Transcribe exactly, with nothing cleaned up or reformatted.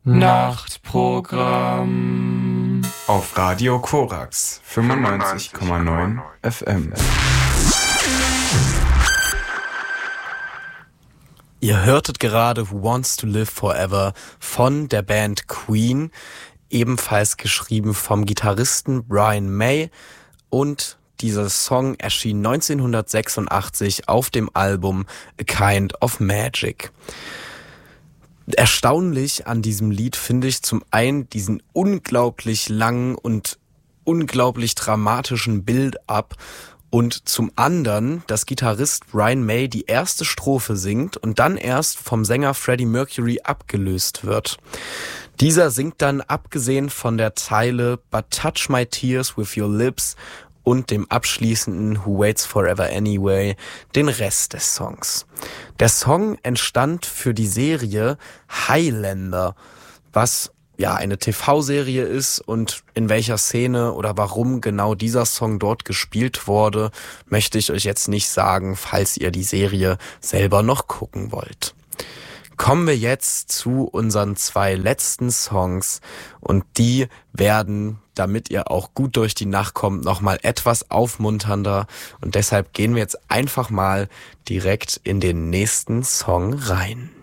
Nachtprogramm auf Radio Korax fünfundneunzig Komma neun F M. Ihr hörtet gerade Who Wants to Live Forever von der Band Queen, ebenfalls geschrieben vom Gitarristen Brian May, und dieser Song erschien neunzehnhundertsechsundachtzig auf dem Album A Kind of Magic. Erstaunlich an diesem Lied finde ich zum einen diesen unglaublich langen und unglaublich dramatischen Build-up und zum anderen, dass Gitarrist Brian May die erste Strophe singt und dann erst vom Sänger Freddie Mercury abgelöst wird. Dieser singt dann, abgesehen von der Zeile But touch my tears with your lips und dem abschließenden Who waits forever anyway, den Rest des Songs. Der Song entstand für die Serie Highlander, was ja eine T V-Serie ist, und in welcher Szene oder warum genau dieser Song dort gespielt wurde, möchte ich euch jetzt nicht sagen, falls ihr die Serie selber noch gucken wollt. Kommen wir jetzt zu unseren zwei letzten Songs, und die werden, damit ihr auch gut durch die Nacht kommt, nochmal etwas aufmunternder, und deshalb gehen wir jetzt einfach mal direkt in den nächsten Song rein.